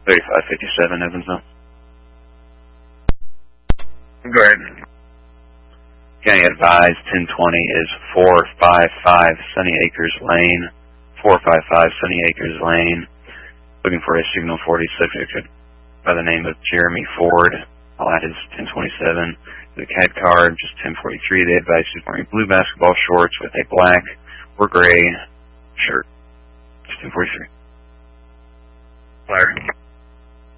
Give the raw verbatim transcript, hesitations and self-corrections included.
thirty-five fifty-seven, Evansville. Go ahead. County advised ten twenty is four five five Sunny Acres Lane. four five five Sunny Acres Lane. Looking for a signal forty-six by the name of Jeremy Ford. I'll add his ten twenty-seven. The C A D card, just ten forty-three. They advise he's wearing blue basketball shorts with a black or gray shirt. Just ten forty-three. Fire.